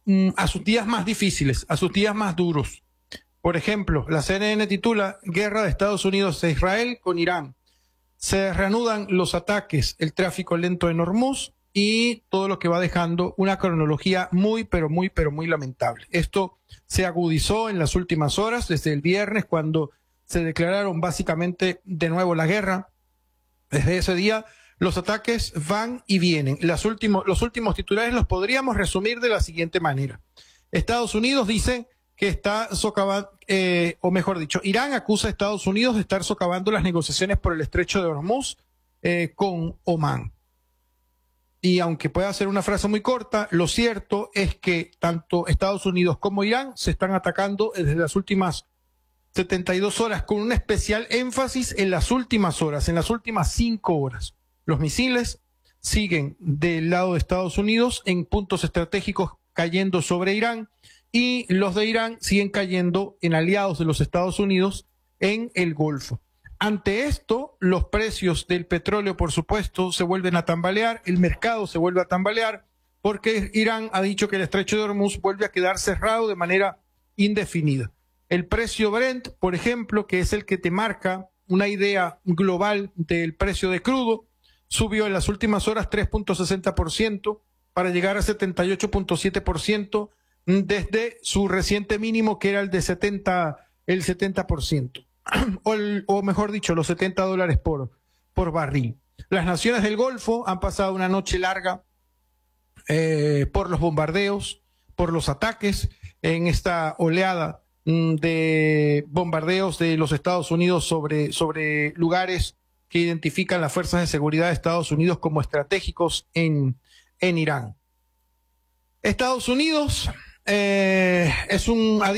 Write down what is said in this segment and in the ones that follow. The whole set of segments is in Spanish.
a sus días más difíciles, a sus días más duros. Por ejemplo, la CNN titula Guerra de Estados Unidos e Israel con Irán. Se reanudan los ataques, el tráfico lento en Hormuz y todo lo que va dejando una cronología muy lamentable. Esto se agudizó en las últimas horas, desde el viernes, cuando se declararon básicamente de nuevo la guerra. Desde ese día los ataques van y vienen. Los últimos titulares los podríamos resumir de la siguiente manera. Estados Unidos dice que está socavando, o mejor dicho, Irán acusa a Estados Unidos de estar socavando las negociaciones por el estrecho de Hormuz con Omán. Y aunque pueda ser una frase muy corta, lo cierto es que tanto Estados Unidos como Irán se están atacando desde las últimas 72 horas, con un especial énfasis en las últimas horas, en las últimas 5 horas. Los misiles siguen del lado de Estados Unidos en puntos estratégicos cayendo sobre Irán, y los de Irán siguen cayendo en aliados de los Estados Unidos en el Golfo. Ante esto, los precios del petróleo, por supuesto, se vuelven a tambalear, el mercado se vuelve a tambalear, porque Irán ha dicho que el estrecho de Hormuz vuelve a quedar cerrado de manera indefinida. El precio Brent, por ejemplo, que es el que te marca una idea global del precio de crudo, subió en las últimas horas 3.60% para llegar a 78.7%, desde su reciente mínimo, que era el de 70%, o mejor dicho, los $70 por barril. Las naciones del Golfo han pasado una noche larga por los bombardeos, por los ataques, en esta oleada de bombardeos de los Estados Unidos sobre lugares que identifican las fuerzas de seguridad de Estados Unidos como estratégicos en Irán. Estados Unidos es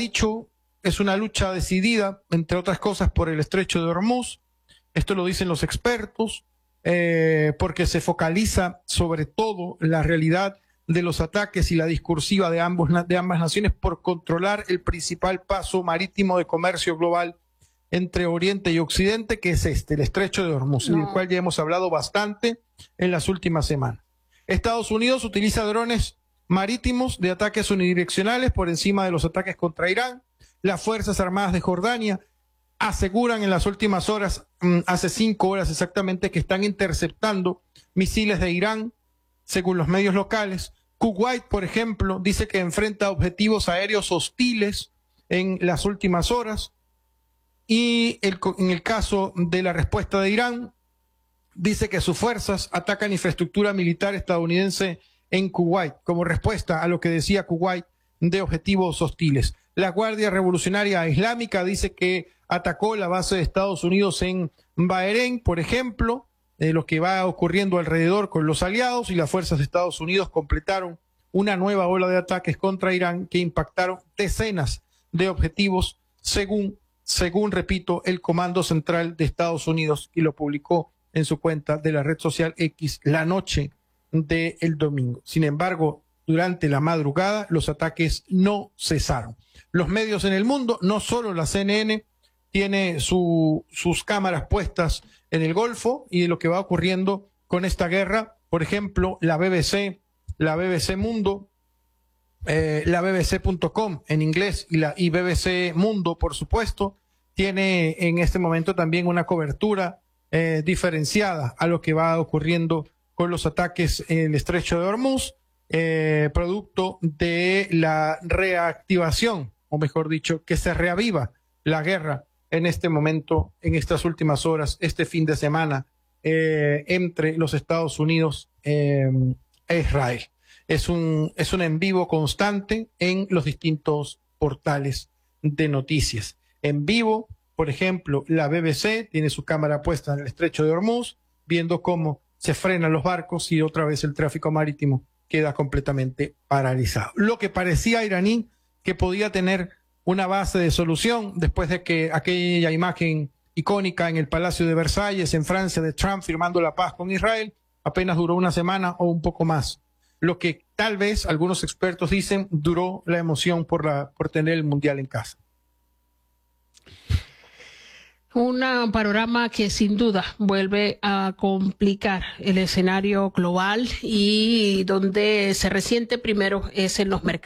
una lucha decidida, entre otras cosas, por el estrecho de Hormuz. Esto lo dicen los expertos, porque se focaliza sobre todo la realidad de los ataques y la discursiva de ambas naciones por controlar el principal paso marítimo de comercio global entre Oriente y Occidente, que es el estrecho de Hormuz, del cual ya hemos hablado bastante en las últimas semanas. Estados Unidos utiliza drones marítimos de ataques unidireccionales por encima de los ataques contra Irán. Las Fuerzas Armadas de Jordania aseguran en las últimas horas, hace 5 horas exactamente, que están interceptando misiles de Irán, según los medios locales. Kuwait, por ejemplo, dice que enfrenta objetivos aéreos hostiles en las últimas horas. Y en el caso de la respuesta de Irán, dice que sus fuerzas atacan infraestructura militar estadounidense en Kuwait, como respuesta a lo que decía Kuwait de objetivos hostiles. La Guardia Revolucionaria Islámica dice que atacó la base de Estados Unidos en Bahrein, por ejemplo, lo que va ocurriendo alrededor con los aliados, y las fuerzas de Estados Unidos completaron una nueva ola de ataques contra Irán que impactaron decenas de objetivos, según, repito, el Comando Central de Estados Unidos, y lo publicó en su cuenta de la red social X la noche del domingo. Sin embargo, durante la madrugada los ataques no cesaron. Los medios en el mundo, no solo la CNN, tiene sus cámaras puestas en el Golfo y de lo que va ocurriendo con esta guerra. Por ejemplo, la BBC Mundo, la BBC.com en inglés y BBC Mundo, por supuesto, tiene en este momento también una cobertura diferenciada a lo que va ocurriendo con los ataques en el estrecho de Hormuz, producto de la reactivación, o mejor dicho, que se reaviva la guerra en este momento, en estas últimas horas, este fin de semana, entre los Estados Unidos e Israel. Es un en vivo constante en los distintos portales de noticias. En vivo, por ejemplo, la BBC tiene su cámara puesta en el estrecho de Hormuz, viendo cómo se frenan los barcos y otra vez el tráfico marítimo queda completamente paralizado. Lo que parecía iraní que podía tener una base de solución después de que aquella imagen icónica en el Palacio de Versalles en Francia de Trump firmando la paz con Israel apenas duró una semana o un poco más. Lo que tal vez algunos expertos dicen duró la emoción por tener el Mundial en casa. Un panorama que sin duda vuelve a complicar el escenario global y donde se resiente primero es en los mercados.